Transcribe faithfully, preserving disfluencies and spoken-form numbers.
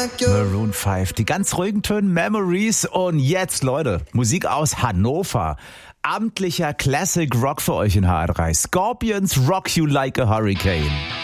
Maroon fünf, die ganz ruhigen Töne, Memories. Und jetzt, Leute, Musik aus Hannover. Amtlicher Classic Rock für euch in H R drei. Scorpions Rock You Like a Hurricane.